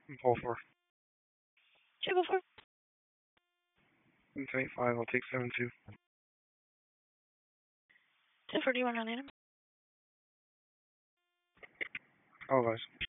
Pull 4. Should I go for it? It's 8-5. I'll take 7-2. 10 for, do you want to name him? All guys.